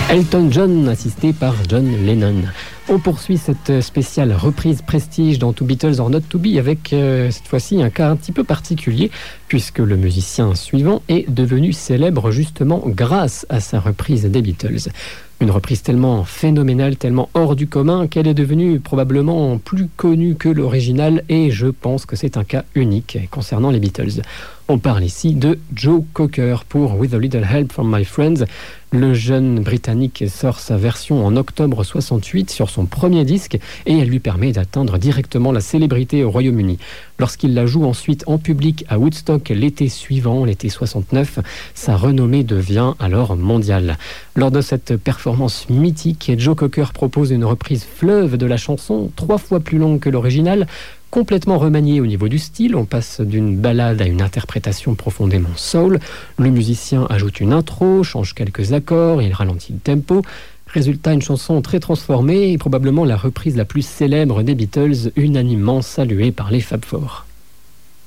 Elton John, assisté par John Lennon. On poursuit cette spéciale reprise prestige dans To Beatles or Not To Be avec cette fois-ci un cas un petit peu particulier puisque le musicien suivant est devenu célèbre justement grâce à sa reprise des Beatles. Une reprise tellement phénoménale, tellement hors du commun qu'elle est devenue probablement plus connue que l'original et je pense que c'est un cas unique concernant les Beatles. On parle ici de Joe Cocker pour With a Little Help from My Friends. Le jeune Britannique sort sa version en octobre 68 sur son premier disque et elle lui permet d'atteindre directement la célébrité au Royaume-Uni. Lorsqu'il la joue ensuite en public à Woodstock l'été suivant, l'été 69, sa renommée devient alors mondiale. Lors de cette performance mythique, Joe Cocker propose une reprise fleuve de la chanson, 3 fois plus longue que l'original, complètement remanié au niveau du style. On passe d'une ballade à une interprétation profondément soul. Le musicien ajoute une intro, change quelques accords, il ralentit le tempo. Résultat, une chanson très transformée et probablement la reprise la plus célèbre des Beatles, unanimement saluée par les Fab Four.